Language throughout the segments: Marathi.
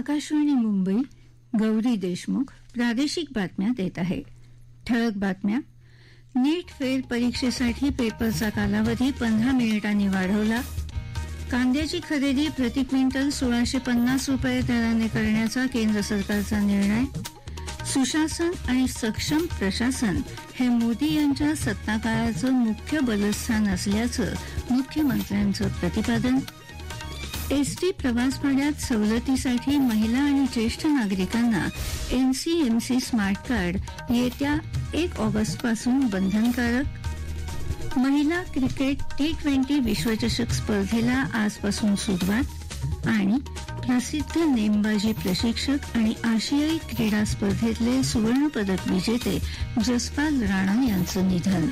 आकाशवाणी मुंबई. गौरी देशमुख प्रादेशिक बातम्या देत आहे. ठळक बातम्या. नीट फेर परीक्षेसाठी पेपरचा कालावधी 15 मिनिटांनी वाढवला. कांद्याची खरेदी प्रति क्विंटल 1650 रुपये दराने करण्याचा केंद्र सरकारचा निर्णय. सुशासन आणि सक्षम प्रशासन हे मोदी यांच्या सत्ताकाळाचं मुख्य बलस्थान असल्याचं मुख्यमंत्र्यांचं प्रतिपादन. एसटी प्रवास भाड्यात सवलतीसाठी महिला आणि ज्येष्ठ नागरिकांना एनसीएमसी स्मार्ट कार्ड येत्या 1 ऑगस्टपासून बंधनकारक. महिला क्रिकेट T20 विश्वचषक स्पर्धेला आजपासून सुरुवात. आणि प्रसिद्ध नेमबाजी प्रशिक्षक आणि आशियाई क्रीडा स्पर्धेतले सुवर्णपदक विजेते जसपाल राणा यांचं निधन.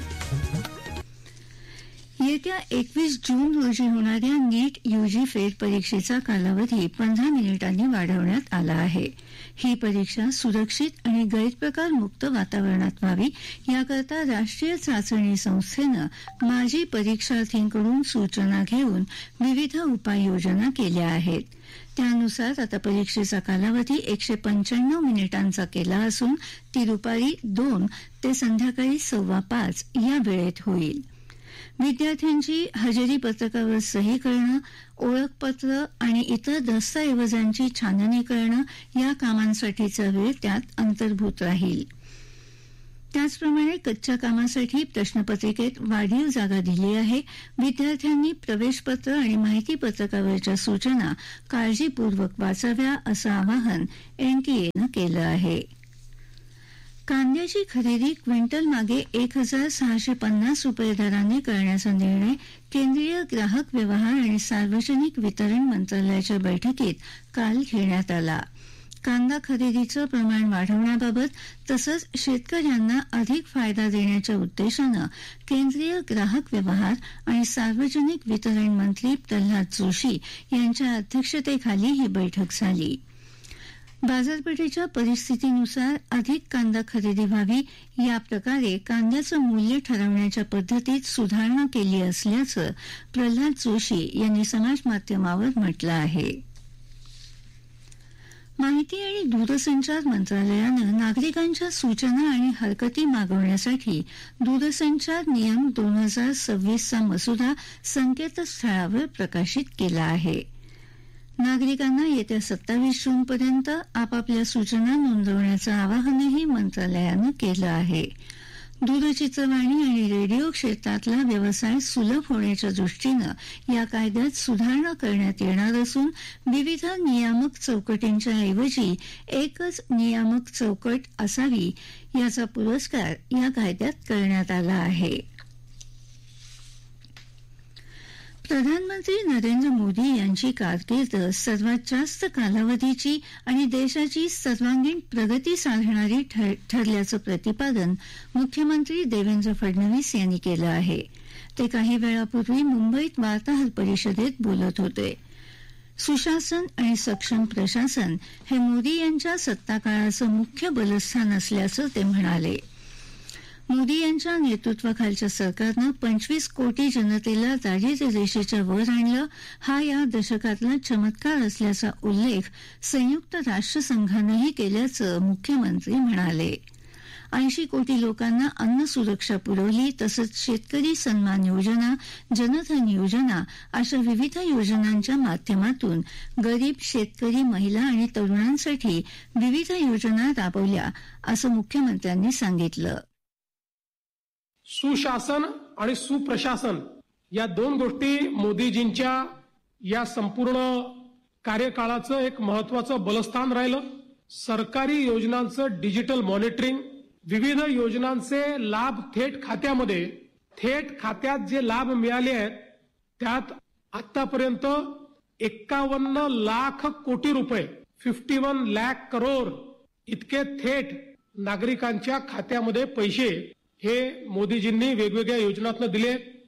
येत्या 21 जून रोजी होणाऱ्या नीट यूजी फेर परीक्षेचा कालावधी 15 मिनिटांनी वाढवण्यात आला आहे. ही परीक्षा सुरक्षित आणि गैरप्रकार मुक्त वातावरणात व्हावी याकरता राष्ट्रीय चाचणी संस्थेनं माजी परीक्षार्थींकडून सूचना घेऊन विविध उपाययोजना केल्या आहेत. त्यानुसार आता परीक्षेचा कालावधी 195 मिनिटांचा केला असून ती दुपारी 2 ते संध्याकाळी 4:15 या वेळेत होईल. विद्यार्थ्यांची हजेरी पत्रकावर सही करणं, ओळखपत्र आणि इतर दस्तऐवजांची छाननी करणं या कामांसाठीचा वेळ त्यात अंतर्भूत राहील. त्याचप्रमाणे कच्च्या कामासाठी प्रश्नपत्रिकेत वाढीव जागा दिली आहे. विद्यार्थ्यांनी प्रवेशपत्र आणि माहिती पत्रकावरच्या सूचना काळजीपूर्वक वाचाव्या असं आवाहन एनटीएनं केलं आहे. कांद्याची खरेदी क्विंटल मागे 1650 रुपये दराने करण्याचा निर्णय केंद्रीय ग्राहक व्यवहार आणि सार्वजनिक वितरण मंत्रालयाच्या बैठकीत काल घेण्यात आला. कांदा खरेदीचं प्रमाण वाढवण्याबाबत तसंच शेतकऱ्यांना अधिक फायदा देण्याच्या उद्देशानं केंद्रीय ग्राहक व्यवहार आणि सार्वजनिक वितरण मंत्री प्रल्हाद जोशी यांच्या अध्यक्षतेखाली ही बैठक झाली. बाजारपेठेच्या परिस्थितीनुसार अधिक कांदा खरेदी व्हावी या प्रकारे कांद्याचं मूल्य ठरवण्याच्या पद्धतीत सुधारणा केली असल्याचं प्रल्हाद जोशी यांनी समाजमाध्यमावर म्हटलं आहे. माहिती आणि दूरसंचार मंत्रालयानं नागरिकांच्या सूचना आणि हरकती मागवण्यासाठी दूरसंचार नियम 2026 चा मसुदा संकेतस्थळावर प्रकाशित केला आहे. नागरिकांना येत्या 27 जूनपर्यंत आपापल्या सूचना नोंदवण्याचं आवाहनही मंत्रालयानं केलं आहे. दूरचित्रवाणी आणि रेडिओ क्षेत्रातला व्यवसाय सुलभ होण्याच्या दृष्टीनं या कायद्यात सुधारणा करण्यात येणार असून विविध नियामक चौकटींच्या ऐवजी एकच नियामक चौकट असावी याचा पुरस्कार या कायद्यात करण्यात आला आहे. प्रधानमंत्री नरेंद्र मोदी यांची कारकीर्द सर्वात जास्त कालावधीची आणि देशाची सर्वांगीण प्रगती साधणारी ठरल्याचं प्रतिपादन मुख्यमंत्री देवेंद्र फडणवीस यांनी केलं आहे. ते काही वेळापूर्वी मुंबईत वार्ताहर परिषदेत बोलत होते. सुशासन आणि सक्षम प्रशासन हे मोदी यांच्या सत्ताकाळाचं मुख्य बलस्थान असल्याचं ते म्हणाले. मोदी यांच्या नेतृत्वाखालच्या सरकारनं 25 कोटी जनतेला दारिद्र्य रेषेच्या वर आणलं. हा या दशकातला चमत्कार असल्याचा उल्लेख संयुक्त राष्ट्रसंघानंही केल्याचं मुख्यमंत्री म्हणाले. 80 कोटी लोकांना अन्न सुरक्षा पुरवली तसंच शेतकरी सन्मान योजना, जनधन योजना अशा विविध योजनांच्या माध्यमातून गरीब शेतकरी, महिला आणि तरुणांसाठी विविध योजना राबवल्या असं मुख्यमंत्र्यांनी सांगितलं. सुशासन आणि सुप्रशासन या दोन गोष्टी मोदीजींच्या या संपूर्ण कार्यकाळाचं एक महत्वाचं बलस्थान राहिलं. सरकारी योजनांचं डिजिटल मॉनिटरिंग, विविध योजनांचे लाभ थेट खात्यात जे लाभ मिळाले आहेत त्यात आतापर्यंत 51 लाख कोटी रुपये 51 लाख करोड इतके थेट नागरिकांच्या खात्यामध्ये पैसे हे मोदीजींनी वेगवेगळ्या योजनांतून दिले.